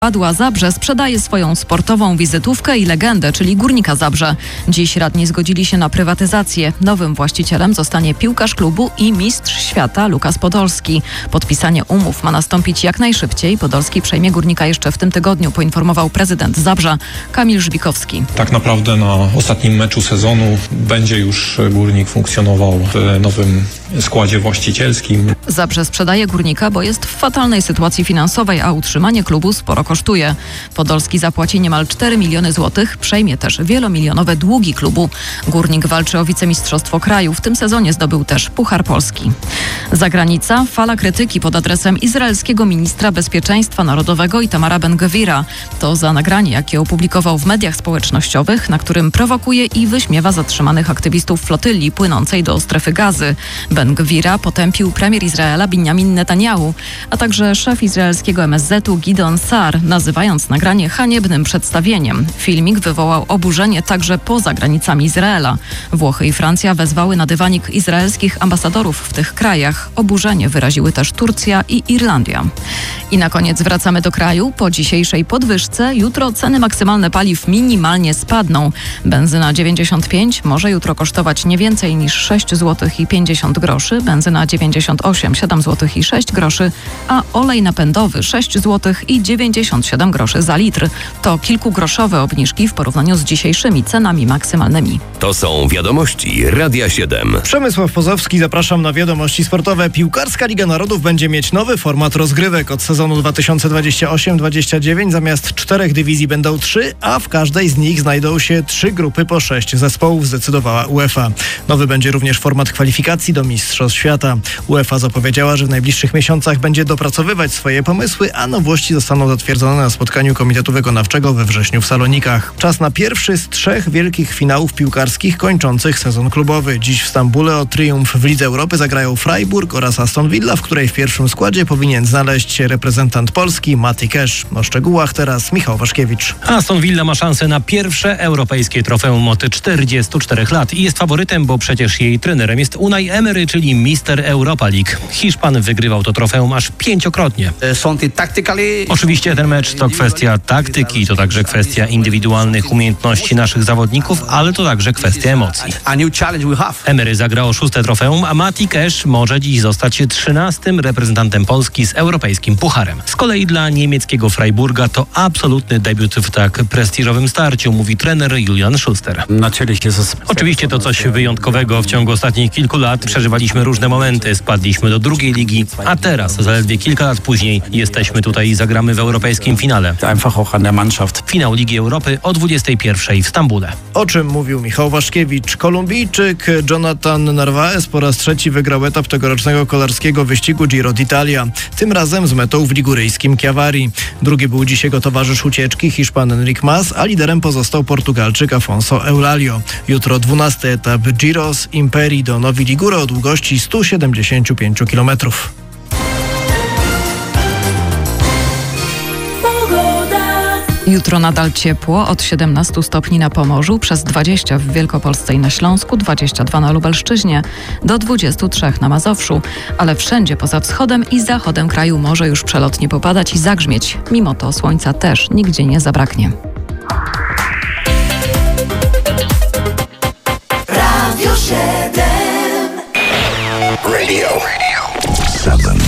Padła Zabrze sprzedaje swoją sportową wizytówkę i legendę, czyli Górnika Zabrze. Dziś radni zgodzili się na prywatyzację. Nowym właścicielem zostanie piłkarz klubu i mistrz świata Lukas Podolski. Podpisanie umów ma nastąpić jak najszybciej. Podolski przejmie Górnika jeszcze w tym tygodniu, poinformował prezydent Zabrza Kamil Żbikowski. Tak naprawdę na ostatnim meczu sezonu będzie już Górnik funkcjonował w nowym składzie właścicielskim. Zabrze sprzedaje Górnika, bo jest w fatalnej sytuacji finansowej, a utrzymanie klubu sporo kosztuje. Podolski zapłaci niemal 4 miliony złotych, przejmie też wielomilionowe długi klubu. Górnik walczy o wicemistrzostwo kraju. W tym sezonie zdobył też Puchar Polski. Zagranica, fala krytyki pod adresem izraelskiego ministra bezpieczeństwa narodowego Itamara Ben-Gvira. To za nagranie, jakie opublikował w mediach społecznościowych, na którym prowokuje i wyśmiewa zatrzymanych aktywistów flotyli płynącej do strefy Gazy. Ben-Gvira potępił premier Izraela Binjamin Netanyahu, a także szef izraelskiego MSZ-u Gideon Sa'ar, nazywając nagranie haniebnym przedstawieniem. Filmik wywołał oburzenie także poza granicami Izraela. Włochy i Francja wezwały na dywanik izraelskich ambasadorów w tych krajach. Oburzenie wyraziły też Turcja i Irlandia. I na koniec wracamy do kraju. Po dzisiejszej podwyżce jutro ceny maksymalne paliw minimalnie spadną. Benzyna 95 może jutro kosztować nie więcej niż 6 zł i 50 groszy, benzyna 98 7 zł i 6 groszy, a olej napędowy 6 zł i 97 groszy za litr. To kilkugroszowe obniżki w porównaniu z dzisiejszymi cenami maksymalnymi. To są wiadomości Radia 7. Przemysław Pozowski, zapraszam na wiadomości sportowe. Piłkarska Liga Narodów będzie mieć nowy format rozgrywek. Od sezonu 2028-29 zamiast 4 dywizji będą 3, a w każdej z nich znajdą się 3 grupy po 6 zespołów, zdecydowała UEFA. Nowy będzie również format kwalifikacji do Mistrzostw Świata. UEFA zapowiedziała, że w najbliższych miesiącach będzie dopracowywać swoje pomysły, a nowości zostaną zatwierdzone na spotkaniu Komitetu Wykonawczego we wrześniu w Salonikach. Czas na pierwszy z 3 wielkich finałów piłkarskich kończących sezon klubowy. Dziś w Stambule o triumf w Lidze Europy zagrają Freiburg oraz Aston Villa, w której w pierwszym składzie powinien znaleźć się reprezentant Polski Mati Cash. O szczegółach teraz Michał Waszkiewicz. Aston Villa ma szansę na pierwsze europejskie trofeum od 44 lat i jest faworytem, bo przecież jej trenerem jest Unai Emery, czyli mister Europa League. Hiszpan wygrywał to trofeum aż 5-krotnie. Oczywiście ten mecz to kwestia taktyki, to także kwestia indywidualnych umiejętności naszych zawodników, ale to także kwestia emocji. Emery zagra o 6. trofeum, a Mati Cash może dziś zostać 13. reprezentantem Polski z europejskim pucharem. Z kolei dla niemieckiego Freiburga to absolutny debiut w tak prestiżowym starciu, mówi trener Julian Schuster. Oczywiście to coś wyjątkowego. W ciągu ostatnich kilku lat przeżywaliśmy różne momenty, spadliśmy do drugiej ligi, a teraz, zaledwie kilka lat później, jesteśmy tutaj i zagramy w europejskim finale. Finał Ligi Europy o 21 w Stambule. O czym mówił Michał Waszkiewicz? Kolumbijczyk Jonathan Narvaez po raz trzeci wygrał etap tegorocznego kolarskiego wyścigu Giro d'Italia. Tym razem z metą w liguryjskim Chiavari. Drugi był dziś jego towarzysz ucieczki, Hiszpan Enric Mas, a liderem pozostał Portugalczyk Afonso Eulalio. Jutro 12. etap Giro z Imperi do Novi Ligure o długości 175 km. Jutro nadal ciepło, od 17 stopni na Pomorzu, przez 20 w Wielkopolsce i na Śląsku, 22 na Lubelszczyźnie, do 23 na Mazowszu, ale wszędzie poza wschodem i zachodem kraju może już przelotnie popadać i zagrzmieć. Mimo to słońca też nigdzie nie zabraknie. Radio 7. Radio 7.